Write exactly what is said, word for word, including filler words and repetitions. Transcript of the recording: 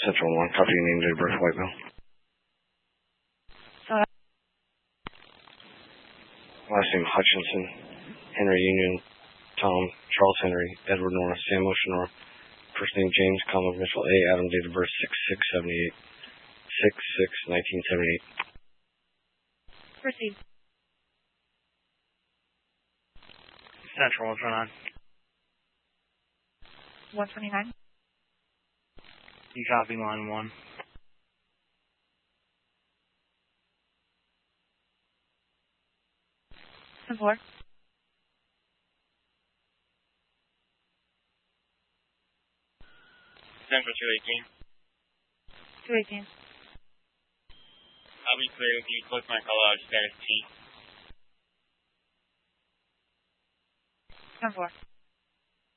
Central one, copy your name, date of birth, white male. Uh, Last name Hutchinson, Henry Union, Tom, Charles Henry, Edward Nora, Sam Ocean Nora. First name James, comma Mitchell A. Adam, date of birth six six seventy-eight, six six nineteen seventy-eight. Proceed. Central, what's going on? one twenty-nine. You copy line one. ten four. Central two eighteen. two eighteen. I'll be clear with you. Click my call out status T. ten four.